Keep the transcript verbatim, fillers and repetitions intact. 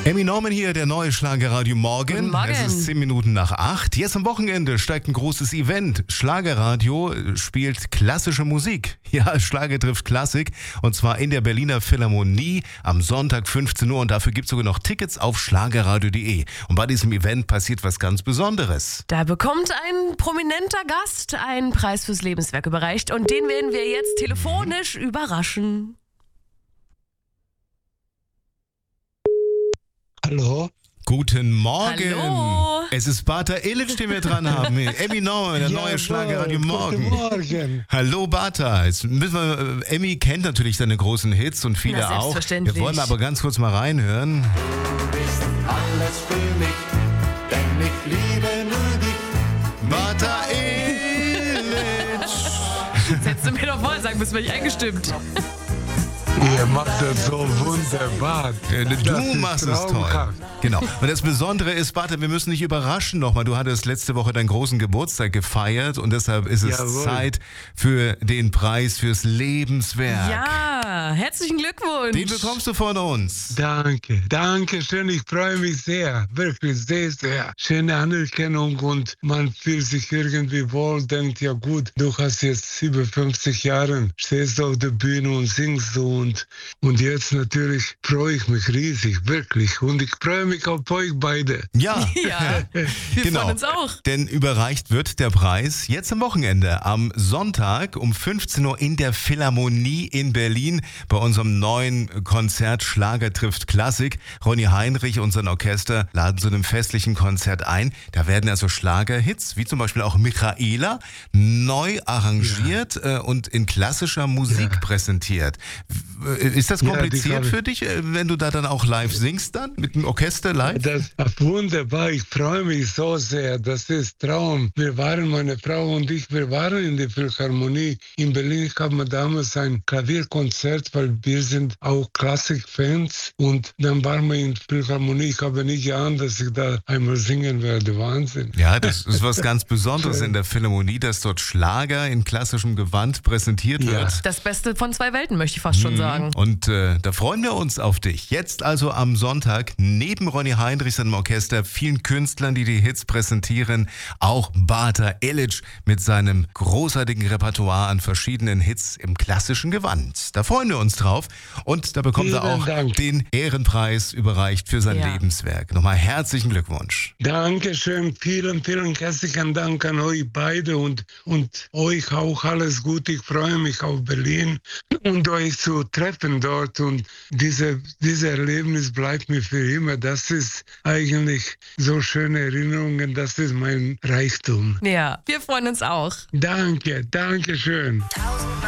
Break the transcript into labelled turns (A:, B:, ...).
A: Emmy Norman hier, der neue Schlagerradio Morgen.
B: Guten Morgen.
A: Es ist zehn Minuten nach acht. Jetzt am Wochenende steigt ein großes Event. Schlagerradio spielt klassische Musik. Ja, Schlager trifft Klassik. Und zwar in der Berliner Philharmonie am Sonntag fünfzehn Uhr. Und dafür gibt es sogar noch Tickets auf schlagerradio punkt de. Und bei diesem Event passiert was ganz Besonderes.
B: Da bekommt ein prominenter Gast einen Preis fürs Lebenswerk überreicht. Und den werden wir jetzt telefonisch überraschen.
C: Hallo?
A: Guten Morgen.
B: Hallo.
A: Es ist Bata Illich, den wir dran haben. Emmy Norman, der neue Schlagerradio Morgen.
C: Guten Morgen.
A: Hallo Bata. Jetzt müssen wir, äh, Emmy kennt natürlich deine großen Hits und viele
B: Na,
A: auch.
B: selbstverständlich.
A: Wir wollen aber ganz kurz mal reinhören.
D: Du bist alles für mich, denn ich liebe nur dich.
A: Bata Illich.
B: Jetzt hättest du mir doch vorher sagen müssen, bin ich eingestimmt.
C: Ihr macht das so wunderbar.
A: Äh, Du
C: Das ist
A: machst es toll.
C: traumhaft.
A: Genau. Und das Besondere ist, Bata, wir müssen dich überraschen nochmal. Du hattest letzte Woche deinen großen Geburtstag gefeiert und deshalb ist es
C: Jawohl.
A: Zeit für den Preis fürs Lebenswerk.
B: Ja, herzlichen Glückwunsch.
A: Den bekommst du von uns.
C: Danke, danke schön. Ich freue mich sehr, wirklich sehr, sehr. Schöne Anerkennung und man fühlt sich irgendwie wohl, denkt, ja gut, du hast jetzt über fünfzig Jahre, stehst auf der Bühne und singst so und, und jetzt natürlich freue ich mich riesig, wirklich. Und ich freue mich auf euch beide.
A: Ja,
B: Ja, wir
A: genau.
B: freuen uns auch.
A: Denn überreicht wird der Preis jetzt am Wochenende, am Sonntag um fünfzehn Uhr in der Philharmonie in Berlin bei unserem neuen Konzert Schlager trifft Klassik. Ronny Heinrich und sein Orchester laden zu einem festlichen Konzert ein. Da werden also Schlagerhits, wie zum Beispiel auch Michaela, neu arrangiert äh, und in klassischer Musik
C: Ja.
A: präsentiert. W- Ist das
C: Ja, die
A: kompliziert
C: habe ich.
A: für dich, äh, wenn du da dann auch live singst dann mit dem Orchester live?
C: Das ist wunderbar, ich freue mich so sehr, das ist Traum. Wir waren, meine Frau und ich, wir waren in der Philharmonie in Berlin. Ich habe mir damals ein Klavierkonzert, weil wir sind auch Klassik-Fans und dann waren wir in der Philharmonie. Ich habe nicht geahnt, dass ich da einmal singen werde, Wahnsinn.
A: Ja, das ist was ganz Besonderes in der Philharmonie, dass dort Schlager in klassischem Gewand präsentiert
C: Ja.
A: wird.
B: Das Beste von zwei Welten, möchte ich fast schon sagen.
A: Und äh, da freuen wir uns auf dich. Jetzt also am Sonntag neben Ronny Heinrich, seinem Orchester, vielen Künstlern, die die Hits präsentieren, auch Bata Illich mit seinem großartigen Repertoire an verschiedenen Hits im klassischen Gewand. Da freuen wir uns drauf. Und da bekommt er
C: Vielen
A: auch
C: Dank.
A: den Ehrenpreis überreicht für sein
B: Ja.
A: Lebenswerk. Nochmal herzlichen Glückwunsch.
C: Dankeschön, vielen, vielen herzlichen Dank an euch beide und, und euch auch alles Gute. Ich freue mich auf Berlin und euch zu treffen dort und diese, dieses Erlebnis bleibt mir für immer. Das ist eigentlich so schöne Erinnerungen, das ist mein Reichtum.
B: Ja, wir freuen uns auch.
C: Danke, danke schön.